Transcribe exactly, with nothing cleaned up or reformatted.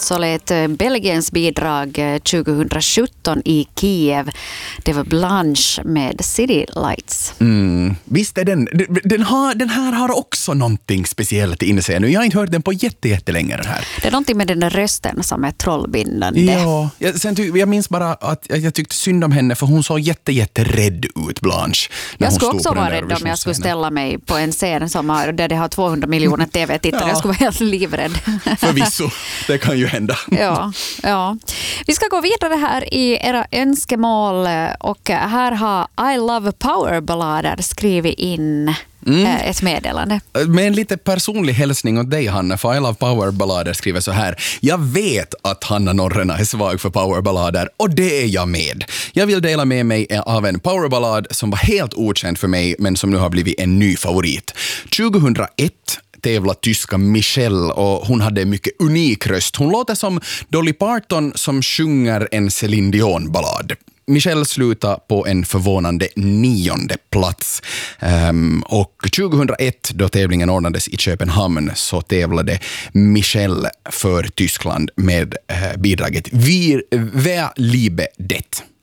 så lät Belgiens bidrag tjugohundrasjutton i Kiev. Det var Blanche med City Lights. Mm. Visst är den, den, har, den här har också någonting speciellt i sig nu. Jag har inte hört den på jätte, jättelänge den här. Det är någonting med den där rösten som är trollbindande. Ja, jag, sen ty, jag minns bara att jag, jag tyckte synd om henne för hon såg jätte, jätte rädd ut, Blanche. Jag skulle också vara rädd om jag skulle ställa mig på en scen som har, där det har tvåhundra miljoner tv-tittare. Ja. Jag skulle vara helt livrädd. Förvisso, det kan ju hända. Ja, ja. Vi ska gå vidare här i era önskemål och här har I Love Power-ballader skrivit in mm. ett meddelande. Med en lite personlig hälsning åt dig, Hanna, för I Love Power-ballader skriver så här: jag vet att Hanna Norrena är svag för powerballader och det är jag med. Jag vill dela med mig av en powerballad som var helt okänd för mig men som nu har blivit en ny favorit. tjugohundraett tävla tyska Michelle och hon hade en mycket unik röst. Hon låter som Dolly Parton som sjunger en Céline Dion-ballad. Michelle slutade på en förvånande nionde plats. Um, och tjugohundraett, då tävlingen ordnades i Köpenhamn, så tävlade Michelle för Tyskland med uh, bidraget Wir, Wer liebe det.